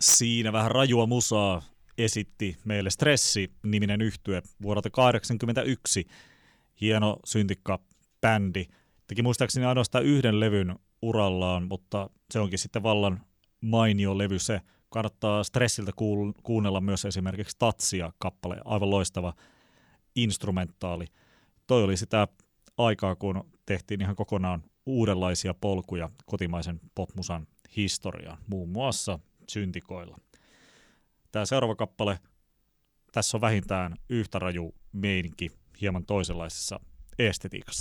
Siinä vähän rajua musaa esitti meille Stressi-niminen yhtye vuodelta 1981. Hieno syntikka bändi. Teki muistaakseni ainoastaan yhden levyn urallaan, mutta se onkin sitten vallan mainio levy se. Kannattaa Stressiltä kuunnella myös esimerkiksi Tatsia-kappale, aivan loistava instrumentaali. Toi oli sitä aikaa, kun tehtiin ihan kokonaan uudenlaisia polkuja kotimaisen popmusan historiaan, muun muassa syntikoilla. Tämä seuraava kappale, tässä on vähintään yhtä raju meininki hieman toisenlaisessa estetiikassa.